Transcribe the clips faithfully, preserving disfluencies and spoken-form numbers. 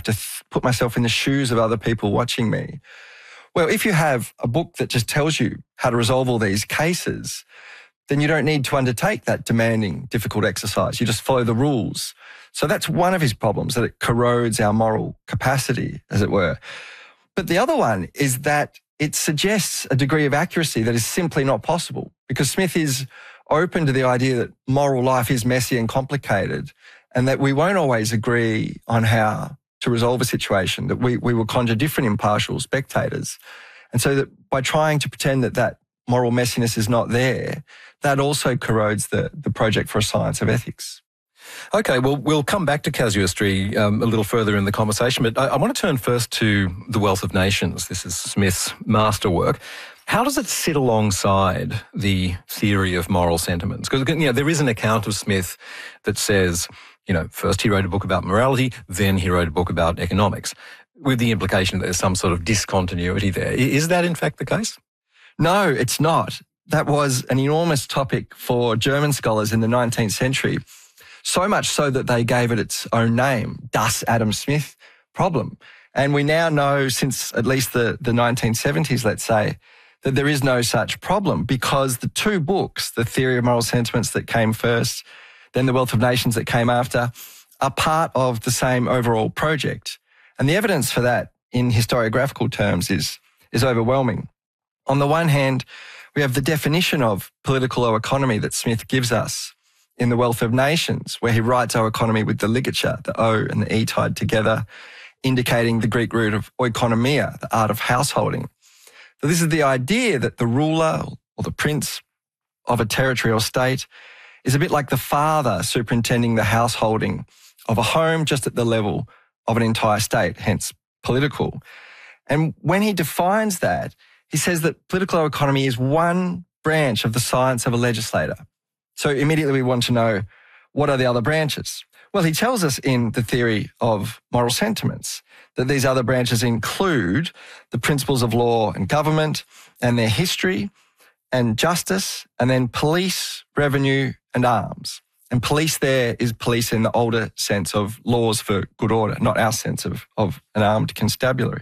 to th- put myself in the shoes of other people watching me. Well, if you have a book that just tells you how to resolve all these cases, then you don't need to undertake that demanding, difficult exercise. You just follow the rules. So that's one of his problems, that it corrodes our moral capacity, as it were. But the other one is that it suggests a degree of accuracy that is simply not possible, because Smith is open to the idea that moral life is messy and complicated, and that we won't always agree on how to resolve a situation, that we, we will conjure different impartial spectators. And so that by trying to pretend that that moral messiness is not there, that also corrodes the, the project for a science of ethics. Okay, well, we'll come back to casuistry um, a little further in the conversation, but I, I want to turn first to The Wealth of Nations. This is Smith's masterwork. How does it sit alongside the theory of moral sentiments? Because, you know, there is an account of Smith that says, you know, first he wrote a book about morality, then he wrote a book about economics, with the implication that there's some sort of discontinuity there. Is that in fact the case? No, it's not. That was an enormous topic for German scholars in the nineteenth century, so much so that they gave it its own name, Das Adam Smith problem. And we now know, since at least the, the nineteen seventies, let's say, that there is no such problem, because the two books, The Theory of Moral Sentiments that came first, then The Wealth of Nations that came after, are part of the same overall project. And the evidence for that in historiographical terms is, is overwhelming. On the one hand, we have the definition of political economy that Smith gives us in The Wealth of Nations, where he writes economy with the ligature, the O and the E tied together, indicating the Greek root of oikonomia, the art of householding. So this is the idea that the ruler or the prince of a territory or state is a bit like the father superintending the householding of a home, just at the level of an entire state, hence political. And when he defines that, he says that political economy is one branch of the science of a legislator. So immediately we want to know, what are the other branches? Well, he tells us in The Theory of Moral Sentiments that these other branches include the principles of law and government and their history and justice, and then police, revenue and arms. And police there is police in the older sense of laws for good order, not our sense of, of an armed constabulary.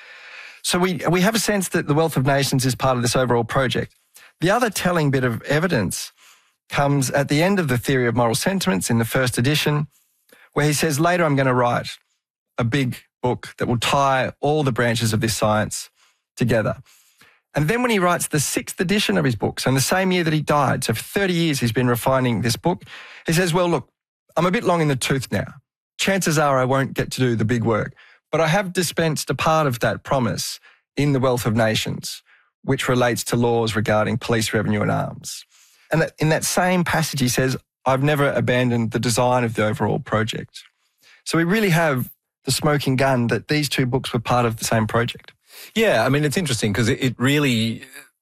So we, we have a sense that The Wealth of Nations is part of this overall project. The other telling bit of evidence comes at the end of The Theory of Moral Sentiments in the first edition, where he says, later I'm going to write a big book that will tie all the branches of this science together. And then when he writes the sixth edition of his book, so in the same year that he died, so for thirty years he's been refining this book, he says, well, look, I'm a bit long in the tooth now. Chances are I won't get to do the big work, but I have dispensed a part of that promise in The Wealth of Nations, which relates to laws regarding police, revenue and arms. And in that same passage, he says, I've never abandoned the design of the overall project. So we really have the smoking gun that these two books were part of the same project. Yeah, I mean, it's interesting because it, it really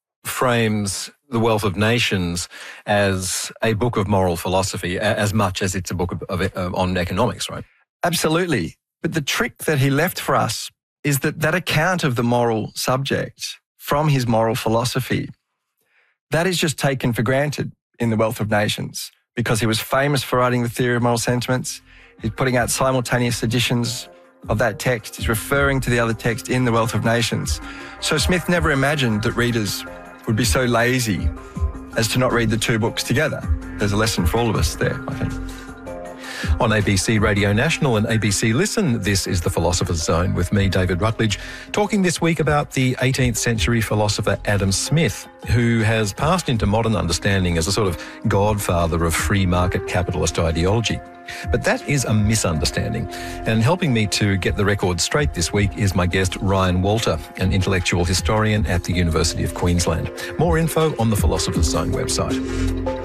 frames The Wealth of Nations as a book of moral philosophy as much as it's a book of, of, of, on economics, right? Absolutely. But the trick that he left for us is that that account of the moral subject from his moral philosophy, that is just taken for granted in The Wealth of Nations, because he was famous for writing The Theory of Moral Sentiments. He's putting out simultaneous editions of that text. He's referring to the other text in The Wealth of Nations. So Smith never imagined that readers would be so lazy as to not read the two books together. There's a lesson for all of us there, I think. On A B C Radio National and A B C Listen, this is The Philosopher's Zone with me, David Rutledge, talking this week about the eighteenth century philosopher Adam Smith, who has passed into modern understanding as a sort of godfather of free market capitalist ideology. But that is a misunderstanding. And helping me to get the record straight this week is my guest, Ryan Walter, an intellectual historian at the University of Queensland. More info on the Philosopher's Zone website.